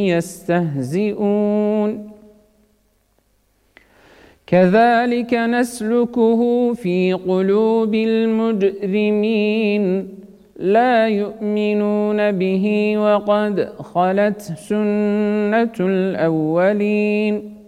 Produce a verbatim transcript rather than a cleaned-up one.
يستهزئون كذلك نسلكه في قلوب المجرمين لا يؤمنون به وقد خلت سنة الأولين